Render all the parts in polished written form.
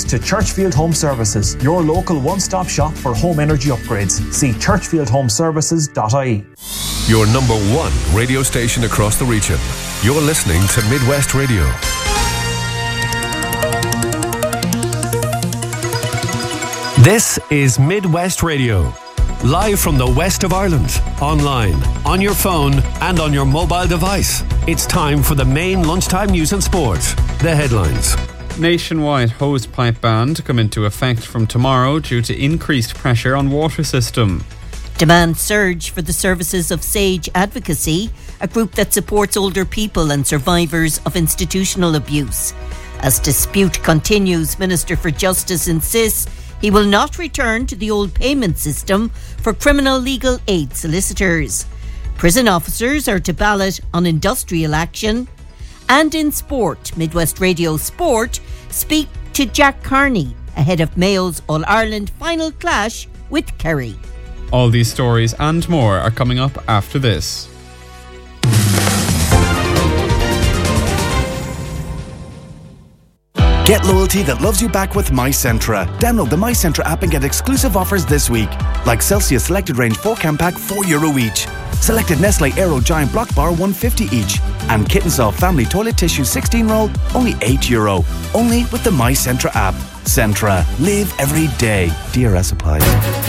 to Churchfield Home Services, your local one-stop shop for home energy upgrades. See churchfieldhomeservices.ie. Your number one radio station across the region. You're listening to Midwest Radio. This is Midwest Radio. Live from the west of Ireland, online, on your phone and on your mobile device. It's time for the main lunchtime news and sport. The headlines. Nationwide hosepipe ban to come into effect from tomorrow due to increased pressure on water system. Demand surge for the services of Sage Advocacy, a group that supports older people and survivors of institutional abuse. As dispute continues, Minister for Justice insists he will not return to the old payment system for criminal legal aid solicitors. Prison officers are to ballot on industrial action. And in sport, Midwest Radio Sport speak to Jack Carney ahead of Mayo's All-Ireland final clash with Kerry. All these stories and more are coming up after this. Get loyalty that loves you back with MyCentra. Download the MyCentra app and get exclusive offers this week. Like Celsius Selected Range 4-can pack, €4 each. Selected Nestle Aero Giant Block Bar, $1.50 each. And Kitten Soft Family Toilet Tissue 16-roll, only €8. Only with the MyCentra app. Centra. Live every day. DRS applies.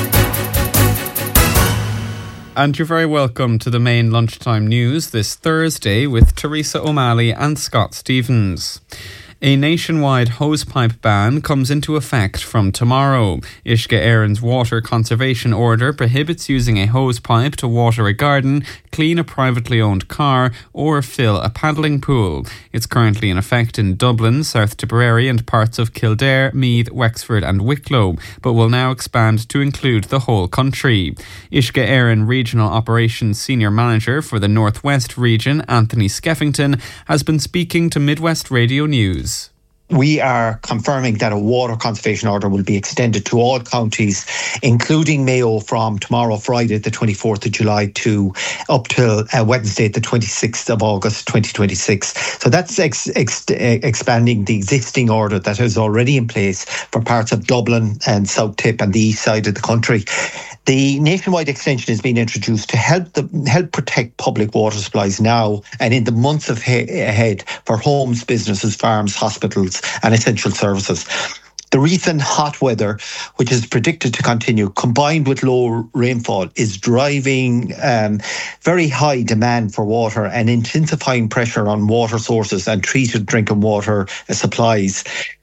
And you're very welcome to the main lunchtime news this Thursday with Teresa O'Malley and Scott Stevens. A nationwide hosepipe ban comes into effect from tomorrow. Uisce Éireann's water conservation order prohibits using a hosepipe to water a garden, clean a privately owned car or fill a paddling pool. It's currently in effect in Dublin, South Tipperary and parts of Kildare, Meath, Wexford and Wicklow, but will now expand to include the whole country. Uisce Éireann Regional Operations Senior Manager for the North West region, Anthony Skeffington, has been speaking to Midwest Radio News. We are confirming that a water conservation order will be extended to all counties, including Mayo, from tomorrow, Friday, the 24th of July, to up till Wednesday, the 26th of August, 2026. So that's expanding the existing order that is already in place for parts of Dublin and South Tip and the east side of the country. The nationwide extension has been introduced to help protect public water supplies now and in the months ahead for homes, businesses, farms, hospitals and essential services. The recent hot weather, which is predicted to continue, combined with low rainfall, is driving very high demand for water and intensifying pressure on water sources and treated drinking water supplies.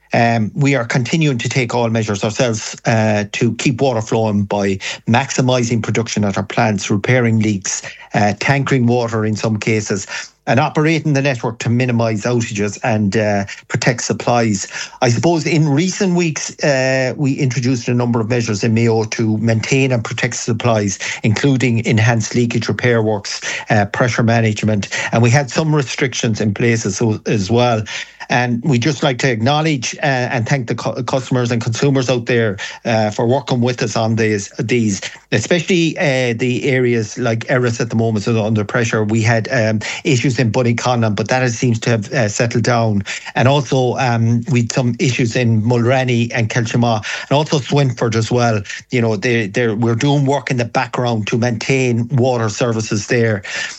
We are continuing to take all measures ourselves to keep water flowing by maximising production at our plants, repairing leaks, tankering water in some cases, and operating the network to minimise outages and protect supplies. I suppose in recent weeks, we introduced a number of measures in Mayo to maintain and protect supplies, including enhanced leakage repair works, pressure management, and we had some restrictions in place as well. And we just like to acknowledge and thank the customers and consumers out there for working with us on these, especially the areas like Erris at the moment is under pressure. We had issues in Bunnyconnon, but that seems to have settled down. And also we had some issues in Mulranny and Kelchima, and also Swinford as well. You know, we're doing work in the background to maintain water services there.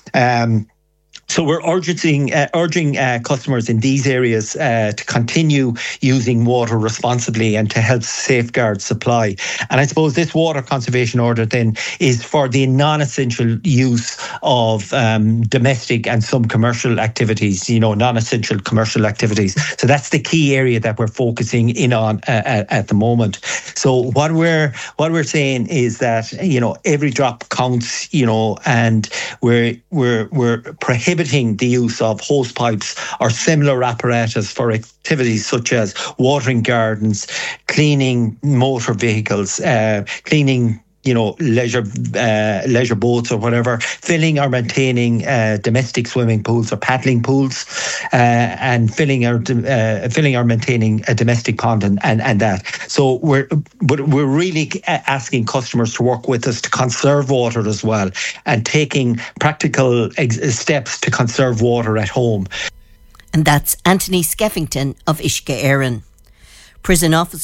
So we're urging customers in these areas to continue using water responsibly and to help safeguard supply. And I suppose this water conservation order then is for the non-essential use of domestic and some commercial activities, non-essential commercial activities. So that's the key area that we're focusing in on at the moment. So what we're saying is that, every drop counts, and we're prohibiting the use of hose pipes or similar apparatus for activities such as watering gardens, cleaning motor vehicles, cleaning leisure boats or whatever, filling or maintaining domestic swimming pools or paddling pools, and filling or maintaining a domestic pond and that. So we're really asking customers to work with us to conserve water as well, and taking practical steps to conserve water at home. And that's Anthony Skeffington of Uisce Éireann. Prison officers